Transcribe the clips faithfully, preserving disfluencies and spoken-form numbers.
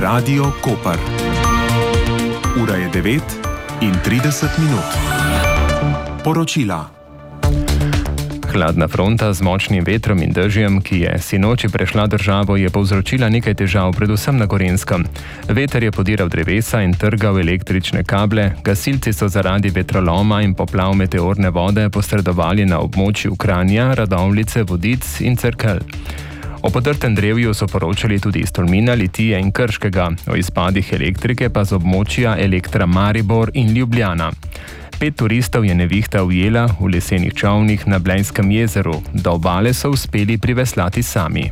Radio Koper. Ura je devet in trideset minut. Poročila. Hladna fronta z močnim vetrom in dežjem, ki je sinoči prešla državo, je povzročila nekaj težav, predvsem na Gorenjskem. Veter je podiral drevesa in trgal električne kable, gasilci so zaradi vetroloma in poplav meteorne vode posredovali na območju Kranja, Radovljice, Vodic in Cerkelj. O podrtem drevju so poročali tudi iz Tolmina, Litije in Krškega, o izpadih elektrike pa z območja Elektra Maribor in Ljubljana. Pet turistov je nevihta ujela v lesenih čolnih na Blejskem jezeru, do obale so uspeli priveslati sami.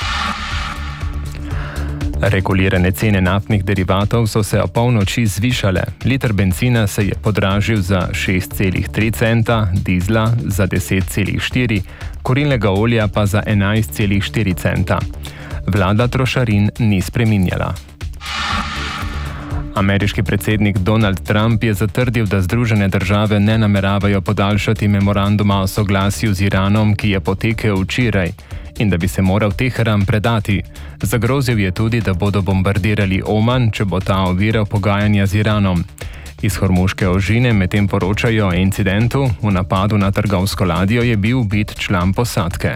Regulirane cene naftnih derivatov so se opolnoči zvišale. Liter bencina se je podražil za šest celih tri centa, dizla za deset celih štiri, kurilnega olja pa za enajst celih štiri centa. Vlada trošarin ni spreminjala. Ameriški predsednik Donald Trump je zatrdil, da Združene države ne nameravajo podaljšati memoranduma o soglasju z Iranom, ki je potekel včeraj, in da bi se moral Teheran predati. Zagrozil je tudi, da bodo bombardirali Oman, če bo ta oviral pogajanja z Iranom. Iz Hormuške ožine medtem poročajo o incidentu. V napadu na trgovsko ladjo je bil ubit član posadke.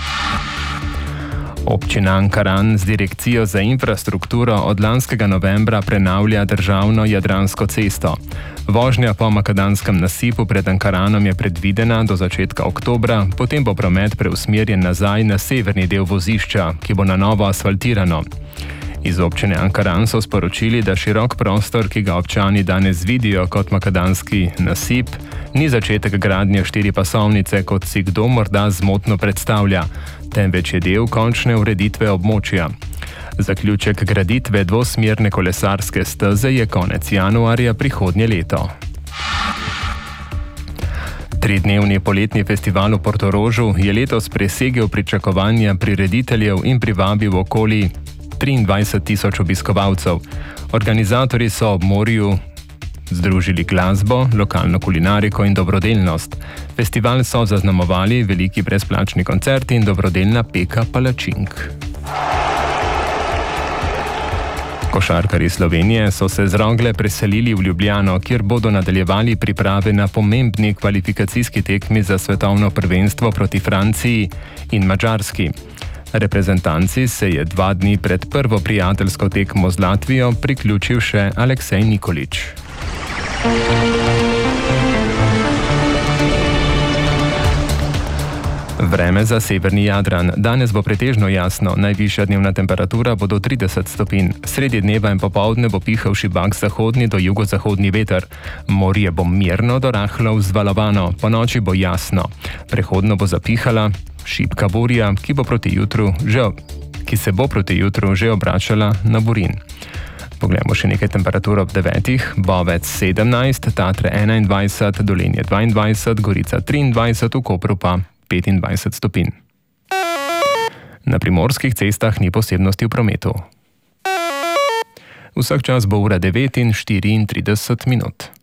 Občina Ankaran z direkcijo za infrastrukturo od lanskega novembra prenavlja državno Jadransko cesto. Vožnja po makadanskem nasipu pred Ankaranom je predvidena do začetka oktobra, potem bo promet preusmerjen nazaj na severni del vozišča, ki bo na novo asfaltirano. Iz občine Ankaran so sporočili, da širok prostor, ki ga občani danes vidijo kot makadanski nasip, ni začetek gradnje štiripasovnice, kot si kdo morda zmotno predstavlja, temveč je del končne ureditve območja. Zaključek graditve dvosmerne kolesarske steze je konec januarja prihodnje leto. Tridnevni poletni festival v Portorožu je letos presegel pričakovanja prirediteljev in privabil okoli triindvajset tisoč obiskovalcev. Organizatorji so ob morju združili glasbo, lokalno kulinariko in dobrodelnost. Festival so zaznamovali veliki brezplačni koncerti in dobrodelna peka palačink. Košarkarji Slovenije so se z Rogle preselili v Ljubljano, kjer bodo nadaljevali priprave na pomembni kvalifikacijski tekmi za svetovno prvenstvo proti Franciji in Madžarski. Reprezentanci se je dva dni pred prvo prijateljsko tekmo z Latvijo priključil še Aleksej Nikolić. Vreme za severni Jadran. Danes bo pretežno jasno, najvišja dnevna temperatura bo do trideset stopinj. Sredi dneva in popoldne bo pihal šibak zahodni do jugozahodni veter. Morje bo mirno do rahlo vzvalovano, ponoči bo jasno. Prehodno bo zapihala šibka burja, ki, bo proti jutru že, ki se bo proti jutru že obračala na burin. Poglejmo še nekaj temperatur ob devetih. Bovec sedemnajst, Tatre enaindvajset, Dolenje dvaindvajset, Gorica triindvajset, v Kopru pa petindvajset stopinj. Na primorskih cestah ni posebnosti v prometu. Vsak čas bo ura devet in štiriintrideset minut.